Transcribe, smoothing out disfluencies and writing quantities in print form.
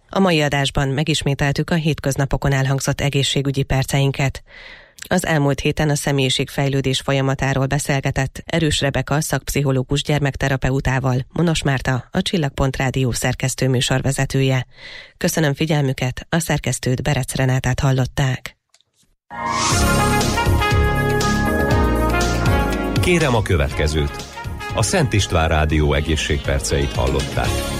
A mai adásban megismételtük a hétköznapokon elhangzott egészségügyi perceinket. Az elmúlt héten a személyiségfejlődés folyamatáról beszélgetett Erős Rebeka szakpszichológus gyermekterapeutával Monos Márta, a Csillagpont Rádió szerkesztő műsorvezetője. Köszönöm figyelmüket, a szerkesztőt, Berec Renátát hallották. Kérem a következőt. A Szent István Rádió egészségperceit hallották.